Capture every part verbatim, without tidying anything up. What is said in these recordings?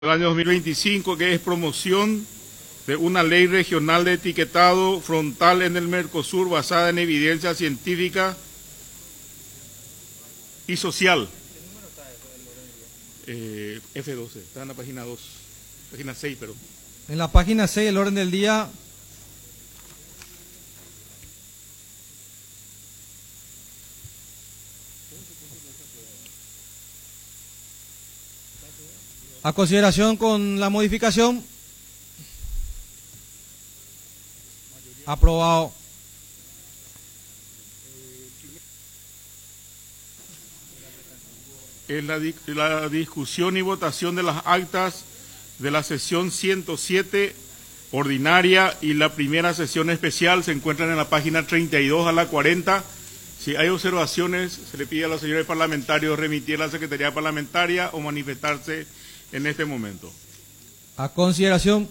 del año dos mil veinticinco, que es promoción de una ley regional de etiquetado frontal en el Mercosur basada en evidencia científica y social. Eh, F doce, está en la página dos, página seis, pero. En la página seis, el orden del día. A consideración con la modificación. Aprobado. Es la, la discusión y votación de las actas de la sesión ciento siete ordinaria y la primera sesión especial. Se encuentran en la página treinta y dos a la cuarenta. Si hay observaciones, se le pide a los señores parlamentarios remitir a la Secretaría Parlamentaria o manifestarse en este momento. A consideración.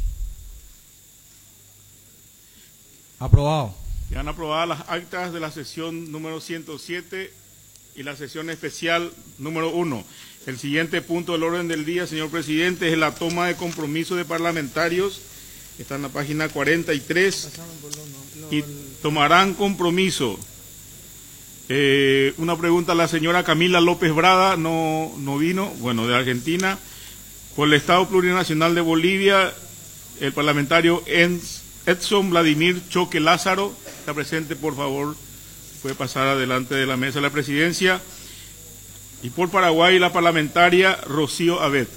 Aprobado. Ya han aprobado las actas de la sesión número ciento siete y la sesión especial número uno. El siguiente punto del orden del día, señor presidente, es la toma de compromiso de parlamentarios. Está en la página cuarenta y tres. Y tomarán compromiso. Eh, una pregunta a la señora Camila López Brada, no, no vino, bueno, de Argentina. Por el Estado Plurinacional de Bolivia, el parlamentario Edson Vladimir Choque Lázaro, está presente, por favor, puede pasar adelante de la mesa de la presidencia. Y por Paraguay, la parlamentaria Rocío Abed.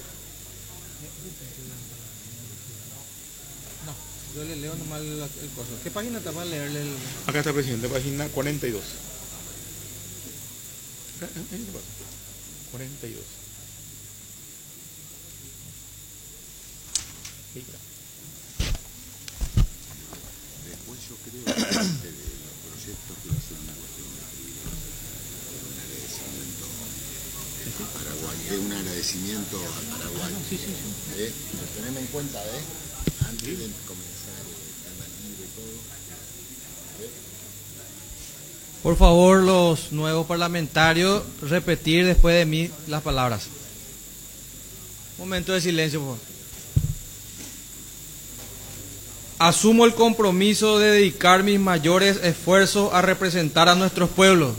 No, yo le leo nomás el, el coso. ¿Qué página está para leerle el...? Acá está, presidente, página cuarenta y dos. cuarenta y dos. Después yo creo que parte de los proyectos que va a ser una cuestión de un agradecimiento a Paraguay, de un agradecimiento a Paraguay. Sí, sí, sí. ¿Eh? Teneme en cuenta, ¿eh? Antes de comenzar el libro y todo. ¿Eh? Por favor, los nuevos parlamentarios, repetir después de mí las palabras. Momento de silencio, por favor. Asumo el compromiso de dedicar mis mayores esfuerzos a representar a nuestros pueblos.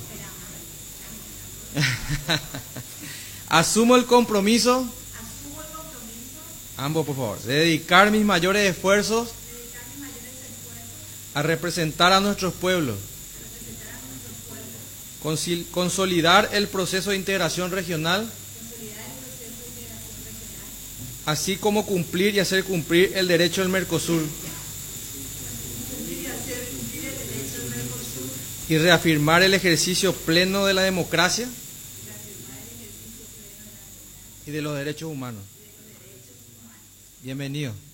Asumo el compromiso, ambos por favor, de dedicar mis mayores esfuerzos a representar a nuestros pueblos. Consolidar el proceso de integración regional, así como cumplir y hacer cumplir el derecho del Mercosur. Y reafirmar el ejercicio pleno de la democracia y de los derechos humanos. Bienvenido.